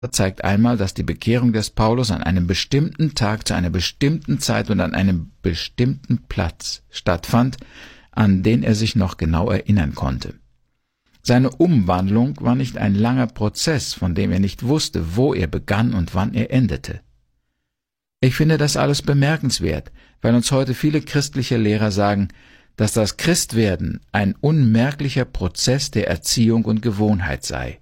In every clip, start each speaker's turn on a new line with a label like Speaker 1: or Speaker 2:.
Speaker 1: zeigt einmal, dass die Bekehrung des Paulus an einem bestimmten Tag, zu einer bestimmten Zeit und an einem bestimmten Platz stattfand, an den er sich noch genau erinnern konnte. Seine Umwandlung war nicht ein langer Prozess, von dem er nicht wusste, wo er begann und wann er endete. Ich finde das alles bemerkenswert, weil uns heute viele christliche Lehrer sagen, dass das Christwerden ein unmerklicher Prozess der Erziehung und Gewohnheit sei.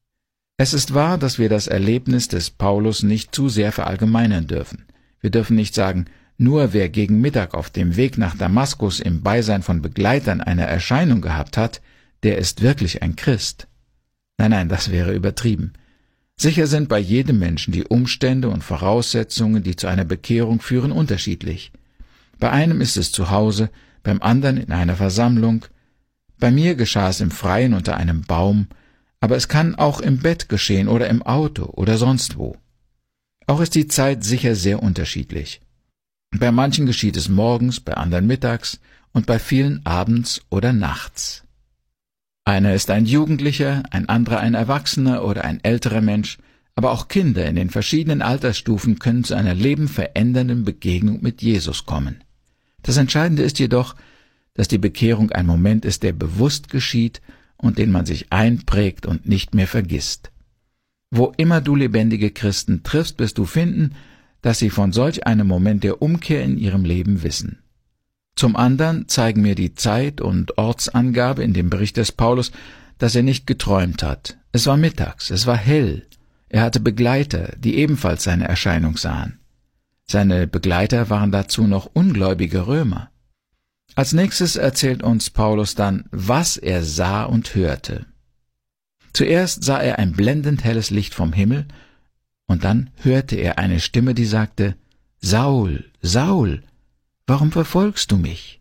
Speaker 1: Es ist wahr, dass wir das Erlebnis des Paulus nicht zu sehr verallgemeinern dürfen. Wir dürfen nicht sagen, nur wer gegen Mittag auf dem Weg nach Damaskus im Beisein von Begleitern eine Erscheinung gehabt hat, der ist wirklich ein Christ. Nein, das wäre übertrieben. Sicher sind bei jedem Menschen die Umstände und Voraussetzungen, die zu einer Bekehrung führen, unterschiedlich. Bei einem ist es zu Hause, beim anderen in einer Versammlung. Bei mir geschah es im Freien unter einem Baum, aber es kann auch im Bett geschehen oder im Auto oder sonst wo. Auch ist die Zeit sicher sehr unterschiedlich. Bei manchen geschieht es morgens, bei anderen mittags und bei vielen abends oder nachts. Einer ist ein Jugendlicher, ein anderer ein Erwachsener oder ein älterer Mensch, aber auch Kinder in den verschiedenen Altersstufen können zu einer lebenverändernden Begegnung mit Jesus kommen. Das Entscheidende ist jedoch, dass die Bekehrung ein Moment ist, der bewusst geschieht und den man sich einprägt und nicht mehr vergisst. Wo immer du lebendige Christen triffst, wirst du finden, dass sie von solch einem Moment der Umkehr in ihrem Leben wissen. Zum anderen zeigen mir die Zeit- und Ortsangabe in dem Bericht des Paulus, dass er nicht geträumt hat. Es war mittags, es war hell. Er hatte Begleiter, die ebenfalls seine Erscheinung sahen. Seine Begleiter waren dazu noch ungläubige Römer. Als nächstes erzählt uns Paulus dann, was er sah und hörte. Zuerst sah er ein blendend helles Licht vom Himmel, und dann hörte er eine Stimme, die sagte, »Saul, Saul, warum verfolgst du mich?«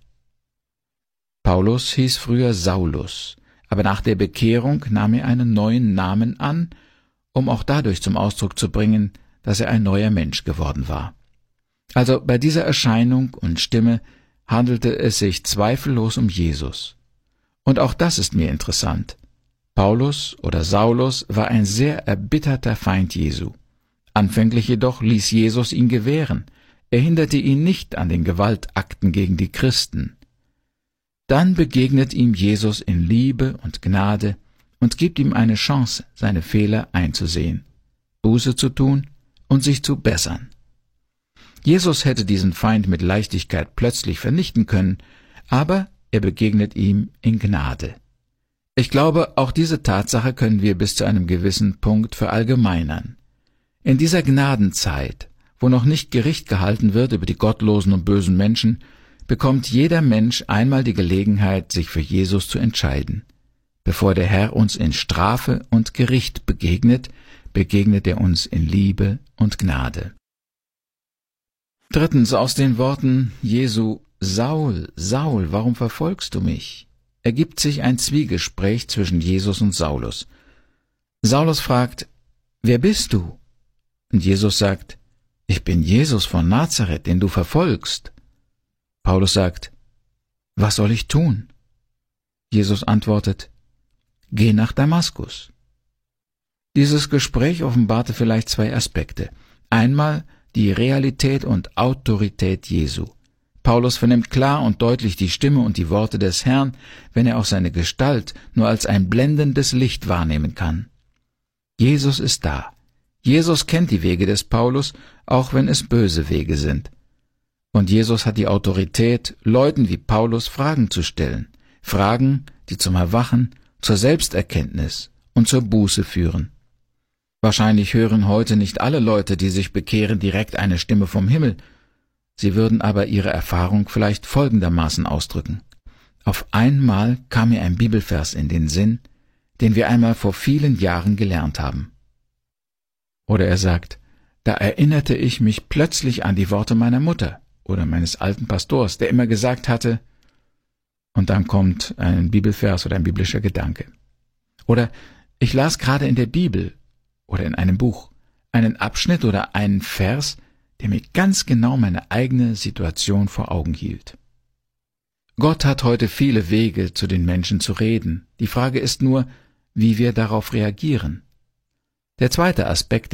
Speaker 1: Paulus hieß früher Saulus, aber nach der Bekehrung nahm er einen neuen Namen an, um auch dadurch zum Ausdruck zu bringen, dass er ein neuer Mensch geworden war. Also bei dieser Erscheinung und Stimme handelte es sich zweifellos um Jesus. Und auch das ist mir interessant. Paulus oder Saulus war ein sehr erbitterter Feind Jesu. Anfänglich jedoch ließ Jesus ihn gewähren. Er hinderte ihn nicht an den Gewaltakten gegen die Christen. Dann begegnet ihm Jesus in Liebe und Gnade und gibt ihm eine Chance, seine Fehler einzusehen, Buße zu tun und sich zu bessern. Jesus hätte diesen Feind mit Leichtigkeit plötzlich vernichten können, aber er begegnet ihm in Gnade. Ich glaube, auch diese Tatsache können wir bis zu einem gewissen Punkt verallgemeinern. In dieser Gnadenzeit, wo noch nicht Gericht gehalten wird über die gottlosen und bösen Menschen, bekommt jeder Mensch einmal die Gelegenheit, sich für Jesus zu entscheiden. Bevor der Herr uns in Strafe und Gericht begegnet, begegnet er uns in Liebe und Gnade. Drittens, aus den Worten Jesu, »Saul, Saul, warum verfolgst du mich?« ergibt sich ein Zwiegespräch zwischen Jesus und Saulus. Saulus fragt, »Wer bist du?« Und Jesus sagt, »Ich bin Jesus von Nazareth, den du verfolgst.« Paulus sagt, »Was soll ich tun?« Jesus antwortet, »Geh nach Damaskus.« Dieses Gespräch offenbarte vielleicht zwei Aspekte. Einmal die Realität und Autorität Jesu. Paulus vernimmt klar und deutlich die Stimme und die Worte des Herrn, wenn er auch seine Gestalt nur als ein blendendes Licht wahrnehmen kann. Jesus ist da. Jesus kennt die Wege des Paulus, auch wenn es böse Wege sind. Und Jesus hat die Autorität, Leuten wie Paulus Fragen zu stellen. Fragen, die zum Erwachen, zur Selbsterkenntnis und zur Buße führen. Wahrscheinlich hören heute nicht alle Leute, die sich bekehren, direkt eine Stimme vom Himmel. Sie würden aber ihre Erfahrung vielleicht folgendermaßen ausdrücken. Auf einmal kam mir ein Bibelvers in den Sinn, den wir einmal vor vielen Jahren gelernt haben. Oder er sagt, da erinnerte ich mich plötzlich an die Worte meiner Mutter oder meines alten Pastors, der immer gesagt hatte, und dann kommt ein Bibelvers oder ein biblischer Gedanke. Oder ich las gerade in der Bibel oder in einem Buch einen Abschnitt oder einen Vers, der mir ganz genau meine eigene Situation vor Augen hielt. Gott hat heute viele Wege, zu den Menschen zu reden. Die Frage ist nur, wie wir darauf reagieren. Der zweite Aspekt,